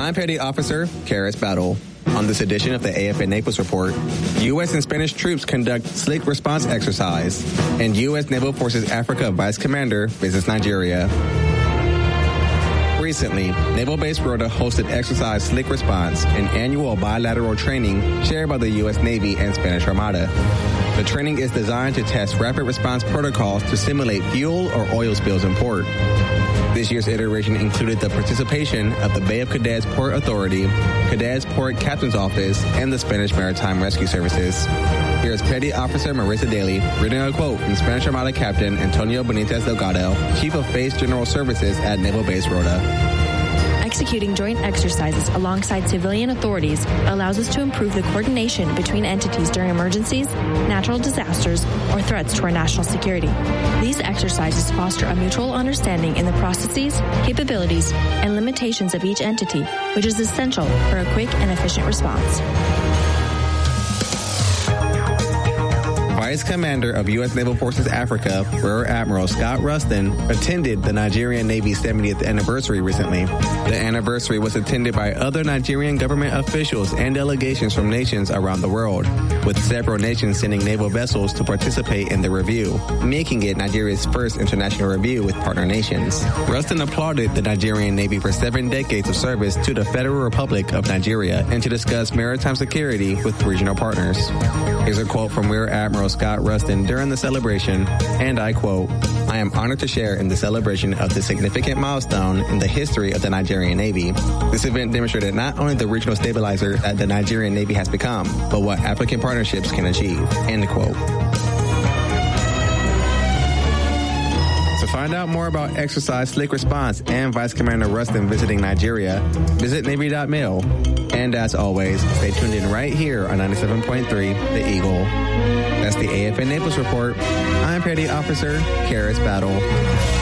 I'm Petty Officer Karis Battle. On this edition of the AFN Naples Report, U.S. and Spanish troops conduct slick response exercise, and U.S. Naval Forces Africa Vice Commander visits Nigeria. Recently, Naval Base Rota hosted Exercise Slick Response, an annual bilateral training shared by the U.S. Navy and Spanish Armada. The training is designed to test rapid response protocols to simulate fuel or oil spills in port. This year's iteration included the participation of the Bay of Cadiz Port Authority, Cadiz Port Captain's Office, and the Spanish Maritime Rescue Services. Here's Petty Officer Marissa Daly reading a quote from Spanish Armada Captain Antonio Benitez Delgado, Chief of Base General Services at Naval Base Rota. Executing joint exercises alongside civilian authorities allows us to improve the coordination between entities during emergencies, natural disasters, or threats to our national security. These exercises foster a mutual understanding in the processes, capabilities, and limitations of each entity, which is essential for a quick and efficient response. Vice Commander of U.S. Naval Forces Africa, Rear Admiral Scott Rustin, attended the Nigerian Navy's 70th anniversary recently. The anniversary was attended by other Nigerian government officials and delegations from nations around the world, with several nations sending naval vessels to participate in the review, making it Nigeria's first international review with partner nations. Rustin applauded the Nigerian Navy for 7 decades of service to the Federal Republic of Nigeria and to discuss maritime security with regional partners. Here's a quote from Rear Admiral Scott Rustin during the celebration, and I quote, "I am honored to share in the celebration of this significant milestone in the history of the Nigerian Navy. This event demonstrated not only the regional stabilizer that the Nigerian Navy has become, but what African partnerships can achieve." End quote. To find out more about Exercise Slick Response and Vice Commander Rustin visiting Nigeria, visit Navy.mil. And as always, stay tuned in right here on 97.3 The Eagle. That's the AFN Naples Report. I'm Petty Officer Karis Battle.